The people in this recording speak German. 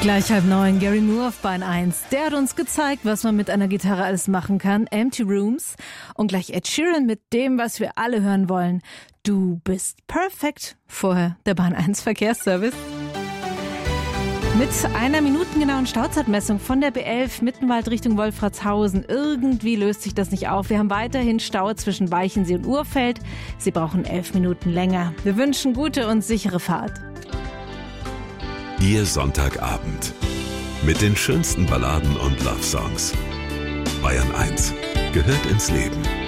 Gleich 8:30, Gary Moore auf Bahn 1. Der hat uns gezeigt, was man mit einer Gitarre alles machen kann. Empty Rooms. Und gleich Ed Sheeran mit dem, was wir alle hören wollen. Du bist perfekt. Vorher der Bahn 1 Verkehrsservice. Mit einer minutengenauen Stauzeitmessung von der B11 Mittenwald Richtung Wolfratshausen. Irgendwie löst sich das nicht auf. Wir haben weiterhin Stau zwischen Weichensee und Urfeld. Sie brauchen 11 Minuten länger. Wir wünschen gute und sichere Fahrt. Ihr Sonntagabend mit den schönsten Balladen und Love-Songs. Bayern 1 gehört ins Leben.